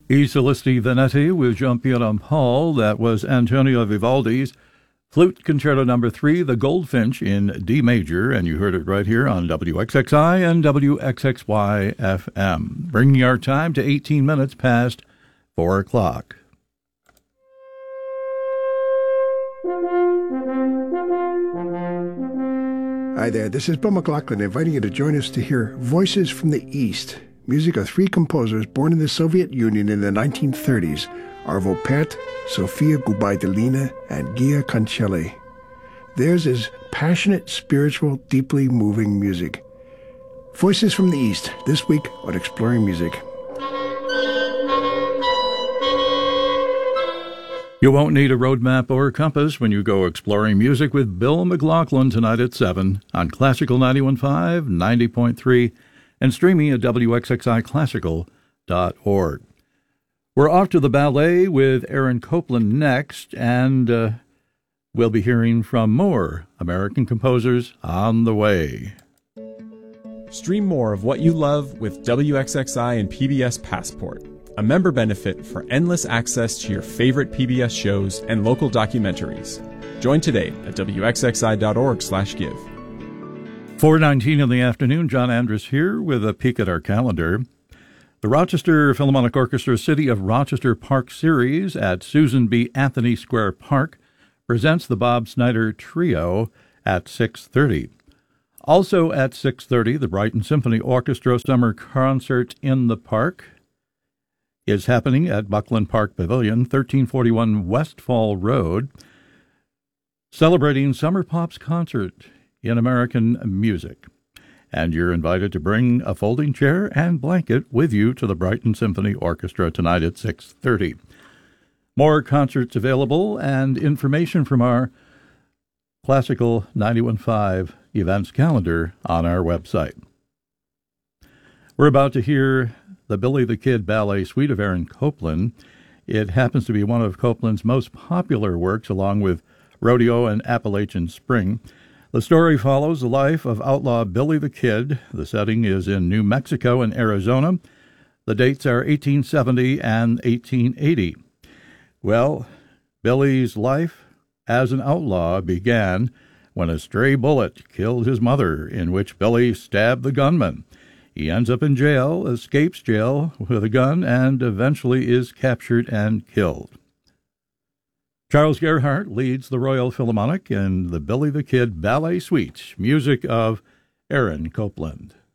I Celesti Venetti with Jean-Pierre Paul. That was Antonio Vivaldi's Flute Concerto No. 3, The Goldfinch in D major, and you heard it right here on WXXI and WXXY FM, bringing our time to 18 minutes past 4 o'clock. Hi there, this is Bill McLaughlin inviting you to join us to hear Voices from the East, music of three composers born in the Soviet Union in the 1930s, Arvo Pärt, Sofia Gubaidulina, and Gia Cancelli. Theirs is passionate, spiritual, deeply moving music. Voices from the East, this week on Exploring Music. You won't need a road map or compass when you go exploring music with Bill McLaughlin tonight at 7 on Classical 91.5, 90.3, and streaming at WXXIClassical.org. We're off to the ballet with Aaron Copland next, and we'll be hearing from more American composers on the way. Stream more of what you love with WXXI and PBS Passport, a member benefit for endless access to your favorite PBS shows and local documentaries. Join today at WXXI.org/give. 4:19 in the afternoon, John Andrus here with a peek at our calendar. The Rochester Philharmonic Orchestra City of Rochester Park Series at Susan B. Anthony Square Park presents the Bob Snyder Trio at 6:30. Also at 6:30, the Brighton Symphony Orchestra Summer Concert in the Park is happening at Buckland Park Pavilion, 1341 Westfall Road, celebrating Summer Pop's concert in American music. And you're invited to bring a folding chair and blanket with you to the Brighton Symphony Orchestra tonight at 6:30. More concerts available and information from our Classical 91.5 events calendar on our website. We're about to hear the Billy the Kid Ballet Suite of Aaron Copland. It happens to be one of Copland's most popular works, along with Rodeo and Appalachian Spring. The story follows the life of outlaw Billy the Kid. The setting is in New Mexico and Arizona. The dates are 1870 and 1880. Well, Billy's life as an outlaw began when a stray bullet killed his mother, in which Billy stabbed the gunman. He ends up in jail, escapes jail with a gun, and eventually is captured and killed. Charles Gerhardt leads the Royal Philharmonic in the Billy the Kid Ballet Suite, music of Aaron Copland.